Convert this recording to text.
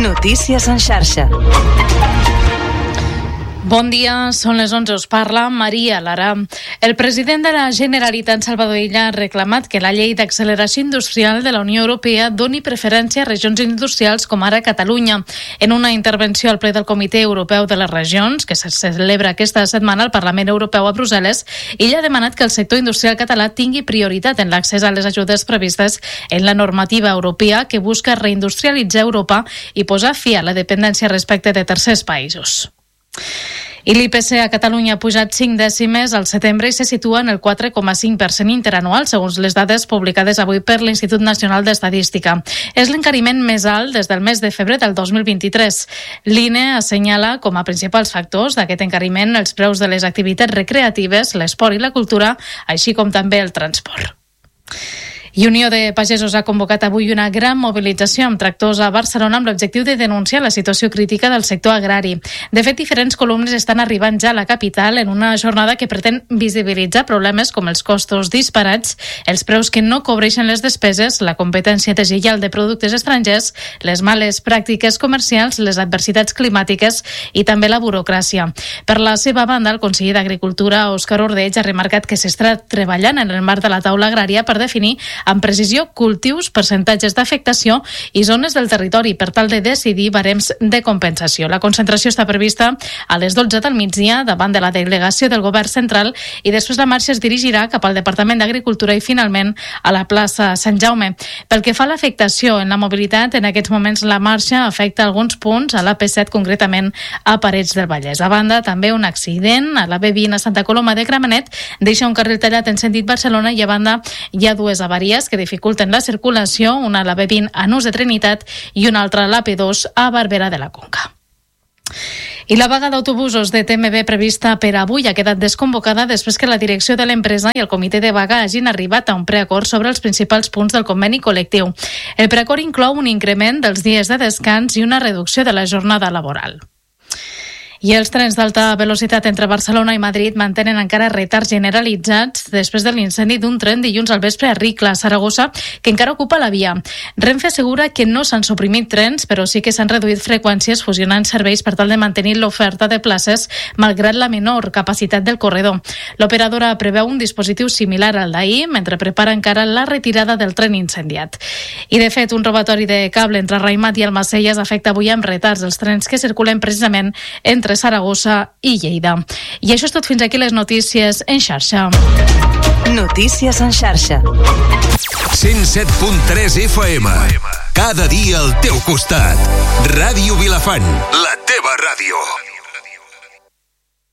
Notícies en xarxa. Bon dia, són les 11, us parla Maria Lara. El president de la Generalitat, Salvador Illa, ha reclamat que la llei d'acceleració industrial de la Unió Europea doni preferència a regions industrials com ara Catalunya. En una intervenció al ple del Comitè Europeu de les Regions, que se celebra aquesta setmana al Parlament Europeu a Brussel·les, Illa ha demanat que el sector industrial català tingui prioritat en l'accés a les ajudes previstes en la normativa europea que busca reindustrialitzar Europa i posar fi a la dependència respecte de tercers països. I l'IPC a Catalunya ha pujat 5 dècimes al setembre i se situa en el 4,5% interanual, segons les dades publicades avui per l'Institut Nacional d'Estadística. És l'encariment més alt des del mes de febrer del 2023. L'INE assenyala com a principals factors d'aquest encariment els preus de les activitats recreatives, l'esport i la cultura, així com també el transport. I Unió de Pagesos ha convocat avui una gran mobilització amb tractors a Barcelona amb l'objectiu de denunciar la situació crítica del sector agrari. De fet, diferents columnes estan arribant ja a la capital en una jornada que pretén visibilitzar problemes com els costos disparats, els preus que no cobreixen les despeses, la competència deslleial de productes estrangers, les males pràctiques comercials, les adversitats climàtiques i també la burocràcia. Per la seva banda, el conseller d'Agricultura, Òscar Ordeig, ha remarcat que s'està treballant en el marc de la taula agrària per definir amb precisió cultius, percentatges d'afectació i zones del territori per tal de decidir barems de compensació. La concentració està prevista a les 12 del migdia davant de la delegació del Govern Central i després la marxa es dirigirà cap al Departament d'Agricultura i finalment a la plaça Sant Jaume. Pel que fa a l'afectació en la mobilitat, en aquests moments la marxa afecta alguns punts a l'AP7, concretament a Parets del Vallès. A banda, també un accident a la B20 a Santa Coloma de Gramenet deixa un carril tallat en sentit Barcelona i a banda hi ha dues avaries que dificulten la circulació, una a la B20 a Nus de Trinitat i una altra a l'AP2 a Barberà de la Conca. I la vaga d'autobusos de TMB prevista per avui ha quedat desconvocada després que la direcció de l'empresa i el comitè de vaga hagin arribat a un preacord sobre els principals punts del conveni col·lectiu. El preacord inclou un increment dels dies de descans i una reducció de la jornada laboral. I els trens d'alta velocitat entre Barcelona i Madrid mantenen encara retards generalitzats després de l'incendi d'un tren dilluns al vespre a Ricla, a Saragossa, que encara ocupa la via. Renfe assegura que no s'han suprimit trens, però sí que s'han reduït freqüències fusionant serveis per tal de mantenir l'oferta de places malgrat la menor capacitat del corredor. L'operadora preveu un dispositiu similar al d'ahir, mentre prepara encara la retirada del tren incendiat. I de fet, un robatori de cable entre Raimat i Almacelles afecta avui amb retards els trens que circulen precisament entre Saragossa i Lleida. I això és tot, fins aquí les notícies en xarxa. Notícies en xarxa. 107.3 FM. Cada dia al teu costat. Ràdio Vilafant, la teva ràdio.